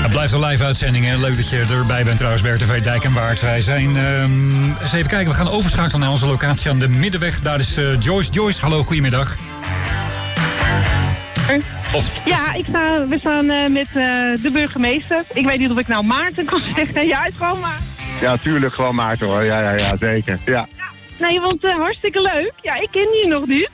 Het blijft een live uitzending. Hè? Leuk dat je erbij bent trouwens bij RTV Dijk en Waard. Wij zijn, eens even kijken, we gaan overschakelen naar onze locatie aan de Middenweg. Daar is Joyce. Joyce, hallo, goedemiddag. We staan met de burgemeester. Ik weet niet of ik nou Maarten kan zeggen. Ja, het is gewoon Maarten. Ja, tuurlijk, gewoon Maarten hoor. Ja, zeker. Ja. Nee, want hartstikke leuk. Ja, ik ken je nog niet.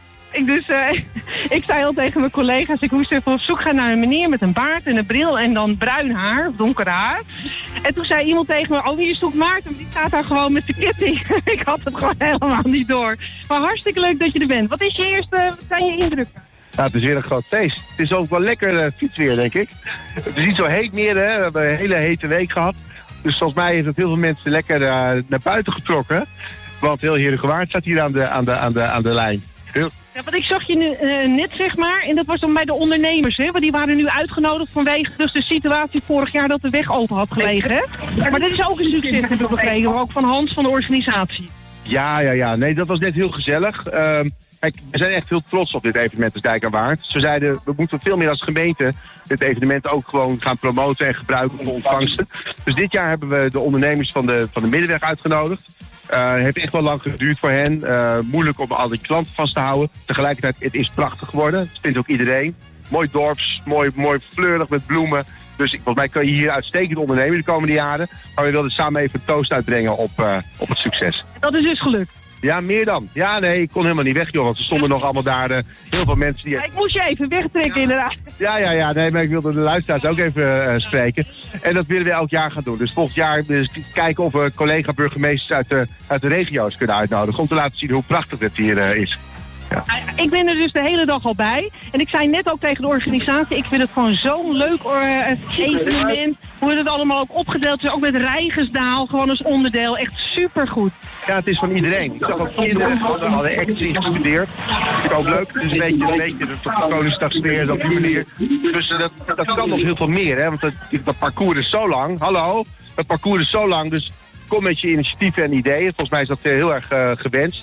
Ik zei al tegen mijn collega's, ik moest even op zoek gaan naar een meneer met een baard en een bril en dan bruin haar, of donker haar. En toen zei iemand tegen me, oh, hier zoekt Maarten, die staat daar gewoon met zijn ketting. Ik had het gewoon helemaal niet door. Maar hartstikke leuk dat je er bent. Wat zijn je indrukken? Ja, het is weer een groot feest. Het is ook wel lekker fietsweer, denk ik. Het is niet zo heet meer, hè. We hebben een hele hete week gehad. Dus volgens mij heeft het heel veel mensen lekker naar buiten getrokken. Want heel Heerhugowaard staat hier aan de lijn. Ja, want ik zag je net, zeg maar, en dat was dan bij de ondernemers, hè? Want die waren nu uitgenodigd vanwege dus de situatie vorig jaar dat de weg open had gelegen, hè? Maar dit is ook een succes, heb ik begrepen, ook van Hans van de organisatie. Ja. Nee, dat was net heel gezellig. Kijk, we zijn echt heel trots op dit evenement als Dijk en Waard. Ze zeiden, we moeten veel meer als gemeente dit evenement ook gewoon gaan promoten en gebruiken voor ontvangsten. Dus dit jaar hebben we de ondernemers van de Middenweg uitgenodigd. Het heeft echt wel lang geduurd voor hen. Moeilijk om al die klanten vast te houden. Tegelijkertijd, het is prachtig geworden. Dat vindt ook iedereen. Mooi dorps, mooi fleurig met bloemen. Dus volgens mij kan je hier uitstekend ondernemen de komende jaren. Maar we wilden samen even een toast uitbrengen op het succes. Dat is dus gelukt. Ja, meer dan. Ja, nee, ik kon helemaal niet weg, joh. Want er stonden nog allemaal daar heel veel mensen die... Ja, ik moest je even wegtrekken, inderdaad. Ja. Nee, maar ik wilde de luisteraars ook even spreken. En dat willen we elk jaar gaan doen. Dus volgend jaar kijken of we collega-burgemeesters uit de regio's kunnen uitnodigen. Om te laten zien hoe prachtig het hier is. Ja. Ik ben er dus de hele dag al bij. En ik zei net ook tegen de organisatie, ik vind het gewoon zo'n leuk evenement. Hoe het allemaal ook opgedeeld is, ook met Rijgersdaal, gewoon als onderdeel. Echt supergoed. Ja, het is van iedereen. Ik zag ook kinderen gewoon alle acties gestudeerd. Dat is ook leuk. Het is een beetje de Koningsdagsfeer op die manier. Dus dat kan nog heel veel meer, hè. Want dat parcours is zo lang. Hallo, dat parcours is zo lang. Dus kom met je initiatieven en ideeën. Volgens mij is dat heel erg gewenst.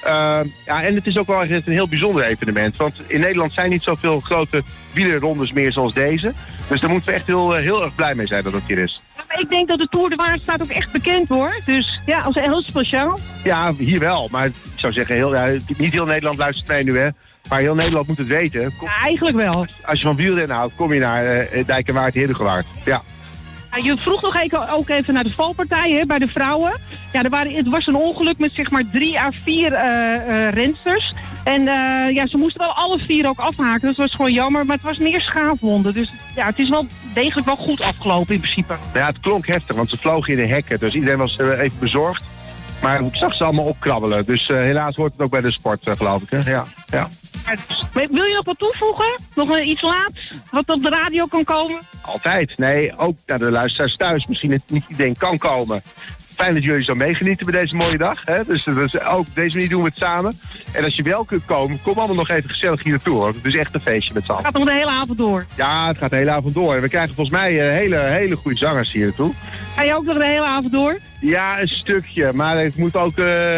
En het is ook wel een heel bijzonder evenement. Want in Nederland zijn niet zoveel grote wielerrondes meer zoals deze. Dus daar moeten we echt heel erg blij mee zijn dat het hier is. Maar ik denk dat de Tour de Waard staat ook echt bekend, hoor. Dus ja, als heel speciaal. Ja, hier wel. Maar ik zou zeggen, niet heel Nederland luistert mee nu, hè. Maar heel Nederland moet het weten. Ja, eigenlijk wel. Als je van wielrennen houdt, kom je naar Dijk en Waard, Heerhugowaard. Ja. Je vroeg nog ook even naar de valpartij, hè, bij de vrouwen. Ja, het was een ongeluk met zeg maar 3 à 4 rensters. En ze moesten wel alle 4 ook afhaken. Dat was gewoon jammer, maar het was meer schaafwonden. Dus ja, het is wel degelijk wel goed afgelopen in principe. Ja, het klonk heftig, want ze vlogen in de hekken. Dus iedereen was even bezorgd. Maar ik zag ze allemaal opkrabbelen. Dus helaas hoort het ook bij de sport, geloof ik. Hè? Ja. Wil je nog wat toevoegen? Nog iets laats? Wat op de radio kan komen? Altijd. Nee, ook naar de luisteraars thuis. Misschien het niet iedereen kan komen. Fijn dat jullie zo meegenieten bij deze mooie dag. Hè? Dus ook op deze manier doen we het samen. En als je wel kunt komen, kom allemaal nog even gezellig hier naartoe, hoor. Het is echt een feestje met z'n allen. Het gaat nog de hele avond door? Ja, het gaat de hele avond door. En we krijgen volgens mij hele goede zangers hier naartoe. Ga je ook nog de hele avond door? Ja, een stukje. Maar het moet ook...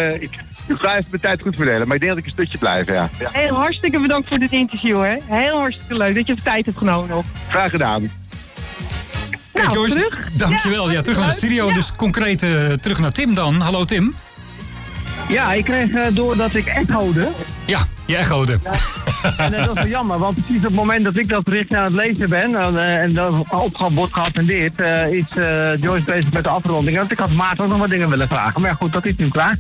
Ik ga even mijn tijd goed verdelen, maar ik denk dat ik een stukje blijf, ja. Heel hartstikke bedankt voor dit interview, hè. Heel hartstikke leuk dat je even tijd hebt genomen nog. Graag gedaan. Kijk, Joyce, terug. Dankjewel. Ja, terug naar de studio. Ja. Dus concreet terug naar Tim dan. Hallo Tim. Ja, ik kreeg door dat ik echode. Ja, je echode. Ja. En dat was wel jammer, want precies op het moment dat ik dat bericht aan het lezen ben en dat wordt geattendeerd, is Joyce bezig met de afronding. Want ik had Maarten ook nog wat dingen willen vragen. Maar ja, goed, dat is nu klaar.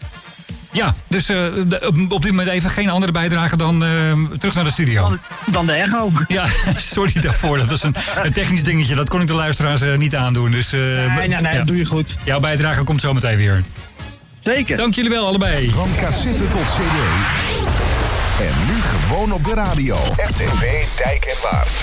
Ja, dus op dit moment even geen andere bijdrage dan terug naar de studio. Dan de echo. Ja, sorry daarvoor. Dat was een technisch dingetje. Dat kon ik de luisteraars niet aandoen. Dus, nee, dat doe je goed. Jouw bijdrage komt zo meteen weer. Zeker. Dank jullie wel, allebei. Van cassette tot cd. En nu gewoon op de radio. RTV Dijk en Waard.